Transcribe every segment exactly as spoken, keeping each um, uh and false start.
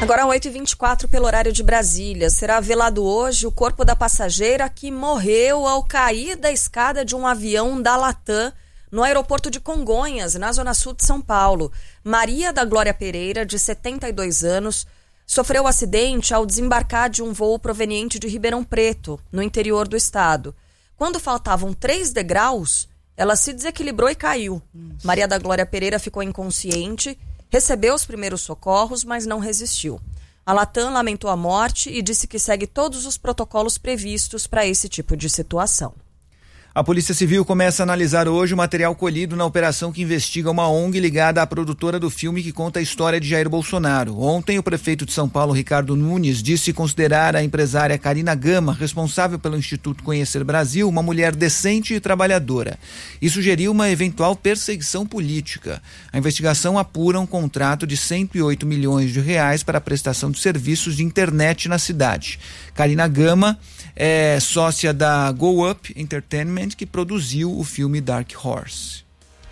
Agora oito e vinte e quatro pelo horário de Brasília. Será velado hoje o corpo da passageira que morreu ao cair da escada de um avião da Latam no aeroporto de Congonhas, na zona sul de São Paulo. Maria da Glória Pereira, de setenta e dois anos, sofreu o acidente ao desembarcar de um voo proveniente de Ribeirão Preto, no interior do estado. Quando faltavam três degraus, ela se desequilibrou e caiu. Nossa. Maria da Glória Pereira ficou inconsciente, recebeu os primeiros socorros, mas não resistiu. A Latam lamentou a morte e disse que segue todos os protocolos previstos para esse tipo de situação. A Polícia Civil começa a analisar hoje o material colhido na operação que investiga uma O N G ligada à produtora do filme que conta a história de Jair Bolsonaro. Ontem, o prefeito de São Paulo, Ricardo Nunes, disse considerar a empresária Karina Gama, responsável pelo Instituto Conhecer Brasil, uma mulher decente e trabalhadora, e sugeriu uma eventual perseguição política. A investigação apura um contrato de cento e oito milhões de reais para a prestação de serviços de internet na cidade. Karina Gama é sócia da Go Up Entertainment, que produziu o filme Dark Horse.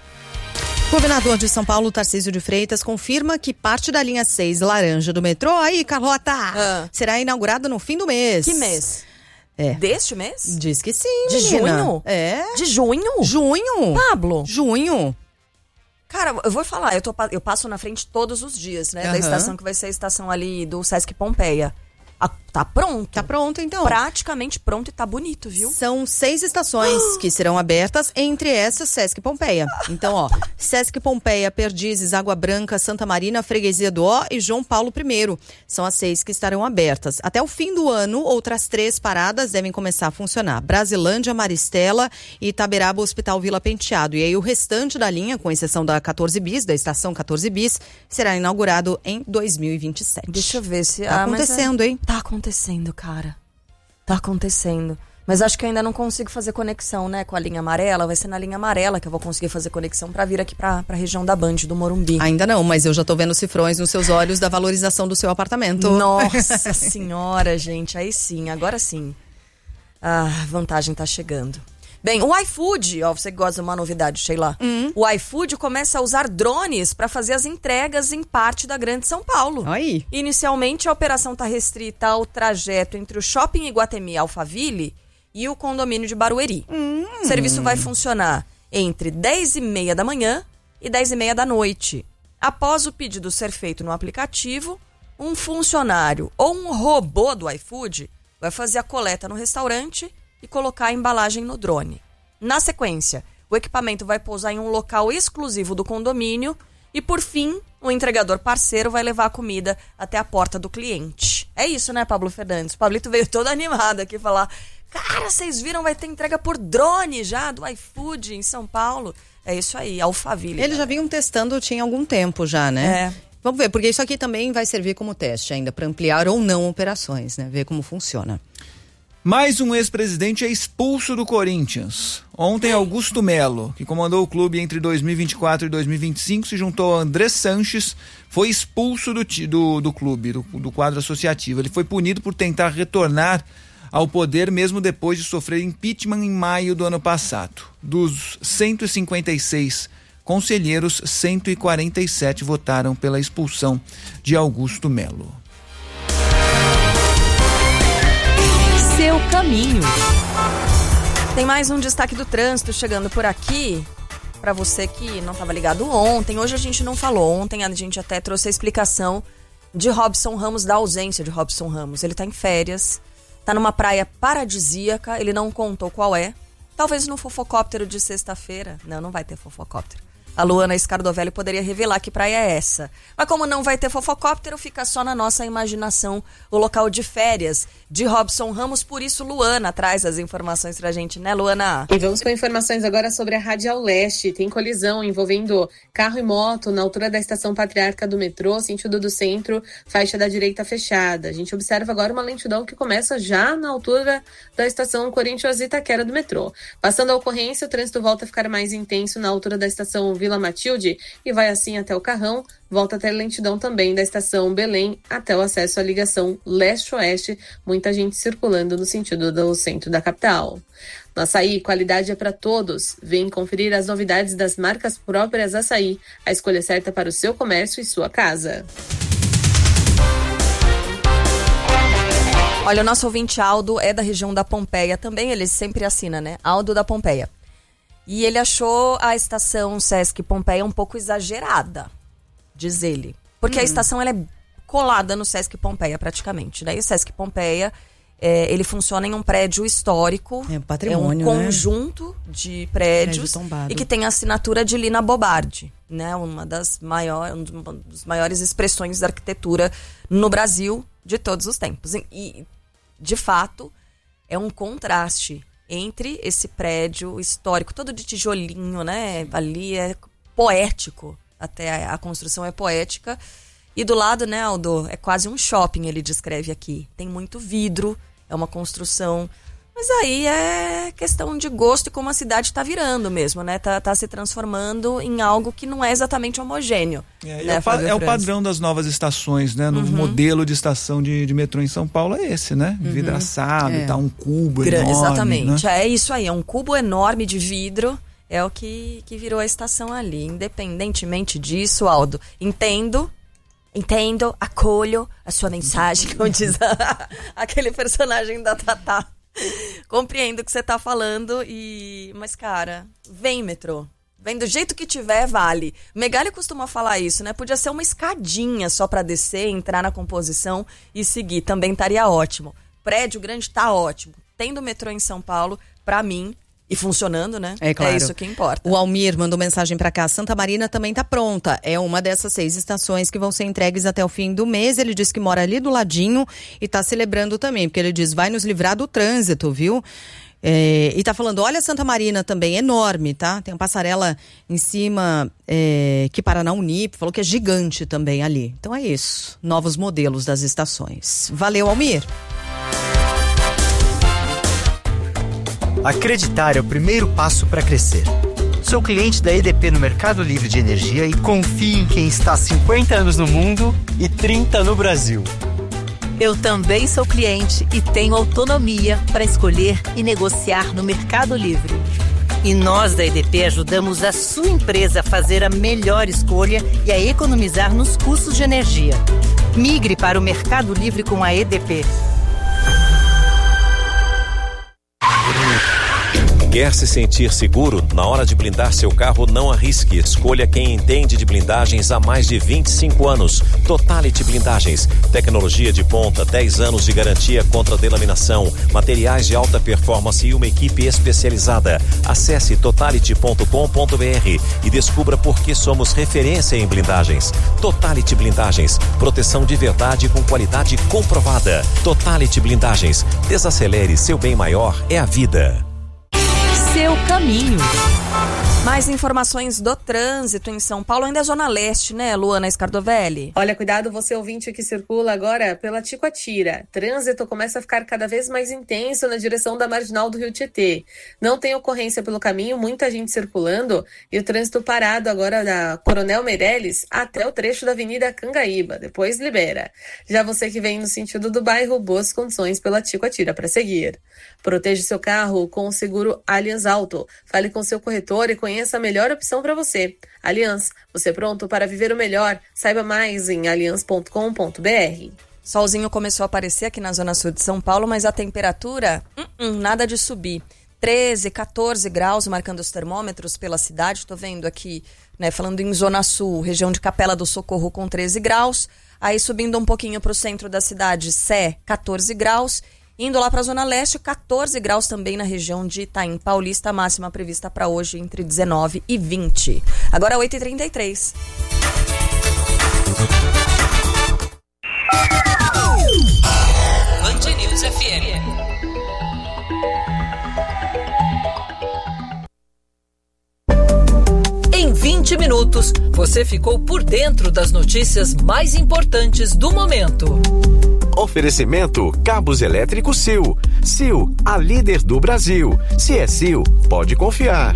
O governador de São Paulo, Tarcísio de Freitas, confirma que parte da linha seis laranja do metrô, aí, Carlota, ah. será inaugurada no fim do mês. Que mês? É. Deste mês? Diz que sim, De menina. junho? É. De junho? Junho. Pablo? Junho. Cara, eu vou falar, eu, tô, eu passo na frente todos os dias, né? Uhum. Da estação que vai ser a estação ali do Sesc Pompeia. A, tá pronto? Tá pronto, então. Praticamente pronto e tá bonito, viu? São seis estações que serão abertas, entre essas Sesc Pompeia. Então, ó, Sesc Pompeia, Perdizes, Água Branca, Santa Marina, Freguesia do Ó e João Paulo I. São as seis que estarão abertas. Até o fim do ano, outras três paradas devem começar a funcionar. Brasilândia, Maristela e Itaberaba, Hospital Vila Penteado. E aí o restante da linha, com exceção da quatorze bis, da estação quatorze bis, será inaugurado em dois mil e vinte e sete. Deixa eu ver se... Tá ah, acontecendo, é... hein? Tá acontecendo, cara. Tá acontecendo. Mas acho que eu ainda não consigo fazer conexão, né, com a linha amarela. Vai ser na linha amarela que eu vou conseguir fazer conexão pra vir aqui pra, pra região da Band, do Morumbi. Ainda não, mas eu já tô vendo cifrões nos seus olhos da valorização do seu apartamento. Nossa senhora, gente. Aí sim, agora sim. A vantagem tá chegando. Bem, o iFood, ó, você que gosta de uma novidade, Sheila. Hum. O iFood começa a usar drones para fazer as entregas em parte da Grande São Paulo. Aí. Inicialmente, a operação está restrita ao trajeto entre o Shopping Iguatemi Alphaville e o condomínio de Barueri. Hum. O serviço vai funcionar entre dez e meia da manhã e dez e meia da noite. Após o pedido ser feito no aplicativo, um funcionário ou um robô do iFood vai fazer a coleta no restaurante e colocar a embalagem no drone. Na sequência, o equipamento vai pousar em um local exclusivo do condomínio e, por fim, o entregador parceiro vai levar a comida até a porta do cliente. É isso, né, Pablo Fernandes? O Pablito veio todo animado aqui falar: cara, vocês viram, vai ter entrega por drone já do iFood em São Paulo. É isso aí, Alphaville. Eles já vinham testando, tinha algum tempo já, né? É. Vamos ver, porque isso aqui também vai servir como teste ainda, para ampliar ou não operações, né? Ver como funciona. Mais um ex-presidente é expulso do Corinthians. Ontem, Augusto Melo, que comandou o clube entre dois mil e vinte e quatro e dois mil e vinte e cinco, se juntou a André Sanches, foi expulso do, do, do clube, do, do quadro associativo. Ele foi punido por tentar retornar ao poder mesmo depois de sofrer impeachment em maio do ano passado. Dos cento e cinquenta e seis conselheiros, cento e quarenta e sete votaram pela expulsão de Augusto Melo. Seu caminho. Tem mais um destaque do trânsito chegando por aqui. Para você que não estava ligado ontem, hoje a gente não falou. Ontem a gente até trouxe a explicação de Robson Ramos, da ausência de Robson Ramos. Ele tá em férias, tá numa praia paradisíaca, ele não contou qual é. Talvez no fofocóptero de sexta-feira. Não, não vai ter fofocóptero. A Luana Scardovelli poderia revelar que praia é essa. Mas como não vai ter fofocóptero, fica só na nossa imaginação o local de férias de Robson Ramos. Por isso, Luana traz as informações pra gente, né, Luana? E vamos com informações agora sobre a Radial Leste. Tem colisão envolvendo carro e moto na altura da estação Patriarca do metrô, sentido do centro, faixa da direita fechada. A gente observa agora uma lentidão que começa já na altura da estação Corinthians Itaquera do metrô. Passando a ocorrência, o trânsito volta a ficar mais intenso na altura da estação Vila Matilde e vai assim até o Carrão, volta a ter lentidão também da estação Belém até o acesso à ligação leste-oeste, muita gente circulando no sentido do centro da capital. No Açaí, qualidade é para todos. Vem conferir as novidades das marcas próprias Açaí, a escolha certa para o seu comércio e sua casa. Olha, o nosso ouvinte Aldo é da região da Pompeia também, ele sempre assina, né? Aldo da Pompeia. E ele achou a estação Sesc Pompeia um pouco exagerada, diz ele. Porque hum. a estação ela é colada no Sesc Pompeia praticamente, né? E o Sesc Pompeia, é, ele funciona em um prédio histórico. É um patrimônio, é um conjunto né? de prédios e que tem a assinatura de Lina Bobardi, né? Uma das maiores, uma das maiores expressões da arquitetura no Brasil de todos os tempos. E, de fato, é um contraste entre esse prédio histórico, todo de tijolinho, né? Ali é poético, até a, a construção é poética. E do lado, né, Aldo, é quase um shopping, ele descreve aqui. Tem muito vidro, é uma construção... Mas aí é questão de gosto e como a cidade está virando mesmo, né? Tá, tá se transformando em algo que não é exatamente homogêneo. É, né, é, o, pa- é o padrão das novas estações, né? No uhum. modelo de estação de, de metrô em São Paulo é esse, né? Uhum. Vidraçado, é. tá um cubo Gra- enorme. Exatamente, né? é isso aí, é um cubo enorme de vidro, é o que, que virou a estação ali. Independentemente disso, Aldo, entendo... Entendo, acolho a sua mensagem, como diz a, aquele personagem da Tatá. Compreendo o que você tá falando, e mas, cara, vem metrô. Vem do jeito que tiver, vale. Megali costuma falar isso, né? Podia ser uma escadinha só pra descer, entrar na composição e seguir. Também estaria ótimo. Prédio grande tá ótimo. Tendo metrô em São Paulo, pra mim... E funcionando, né? É claro. É isso que importa. O Almir mandou mensagem pra cá. Santa Marina também tá pronta. É uma dessas seis estações que vão ser entregues até o fim do mês. Ele diz que mora ali do ladinho e tá celebrando também. Porque ele diz, vai nos livrar do trânsito, viu? É, e tá falando, olha Santa Marina também, enorme, tá? Tem uma passarela em cima é, que para na Unip. Falou que é gigante também ali. Então é isso. Novos modelos das estações. Valeu, Almir. Acreditar é o primeiro passo para crescer. Sou cliente da E D P no Mercado Livre de Energia e confio em quem está há cinquenta anos no mundo e trinta no Brasil. Eu também sou cliente e tenho autonomia para escolher e negociar no Mercado Livre. E nós da E D P ajudamos a sua empresa a fazer a melhor escolha e a economizar nos custos de energia. Migre para o Mercado Livre com a E D P. Quer se sentir seguro? Na hora de blindar seu carro, não arrisque. Escolha quem entende de blindagens há mais de vinte e cinco anos. Totality Blindagens. Tecnologia de ponta, dez anos de garantia contra delaminação, materiais de alta performance e uma equipe especializada. Acesse totality ponto com ponto b r e descubra por que somos referência em blindagens. Totality Blindagens. Proteção de verdade com qualidade comprovada. Totality Blindagens. Desacelere, seu bem maior é a vida. Seu caminho. Mais informações do trânsito em São Paulo, ainda é Zona Leste, né, Luana Scardovelli? Olha, cuidado você ouvinte que circula agora pela Ticoatira. Trânsito começa a ficar cada vez mais intenso na direção da Marginal do Rio Tietê. Não tem ocorrência pelo caminho, muita gente circulando e o trânsito parado agora da Coronel Meireles até o trecho da Avenida Cangaíba, depois libera. Já você que vem no sentido do bairro, boas condições pela Ticoatira para seguir. Proteja seu carro com o seguro Allianz Auto. Fale com seu corretor e conheça a melhor opção para você. Allianz, você pronto para viver o melhor? Saiba mais em allianz ponto com ponto b r. Solzinho começou a aparecer aqui na zona sul de São Paulo, mas a temperatura, uh -uh, nada de subir. treze, quatorze graus marcando os termômetros pela cidade. Estou vendo aqui, né, falando em zona sul, região de Capela do Socorro com treze graus. Aí subindo um pouquinho para o centro da cidade, Sé, quatorze graus. Indo lá para a Zona Leste, quatorze graus também na região de Itaim Paulista, a máxima prevista para hoje entre dezenove e vinte. Agora oito e trinta e três. Band News F M. Em vinte minutos, você ficou por dentro das notícias mais importantes do momento. Oferecimento Cabos Elétricos Sil. Sil, a líder do Brasil. Se é Sil, pode confiar.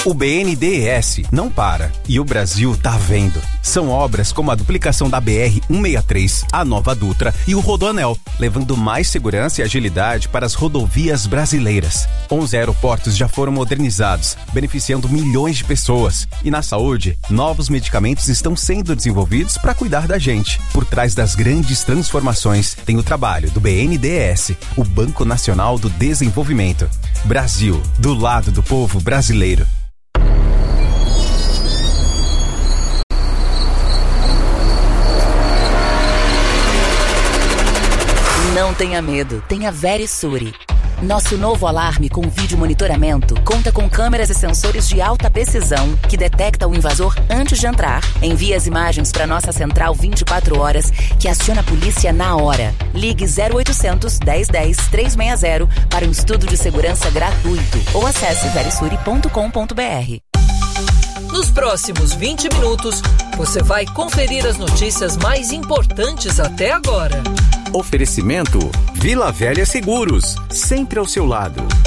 O B N D E S não para e o Brasil tá vendo. São obras como a duplicação da B R cento e sessenta e três, a Nova Dutra e o Rodoanel, levando mais segurança e agilidade para as rodovias brasileiras. onze aeroportos já foram modernizados, beneficiando milhões de pessoas. E na saúde, novos medicamentos estão sendo desenvolvidos para cuidar da gente. Por trás das grandes transformações, tem o trabalho do B N D E S, o Banco Nacional do Desenvolvimento. Brasil, do lado do povo brasileiro. Não tenha medo, tenha Verisure. Nosso novo alarme com vídeo monitoramento conta com câmeras e sensores de alta precisão que detecta o invasor antes de entrar, envia as imagens para nossa central vinte e quatro horas, que aciona a polícia na hora. Ligue zero oitocentos, dez dez, trezentos e sessenta para um estudo de segurança gratuito ou acesse verisure ponto com ponto b r. Nos próximos vinte minutos, você vai conferir as notícias mais importantes até agora. Oferecimento Vila Velha Seguros, sempre ao seu lado.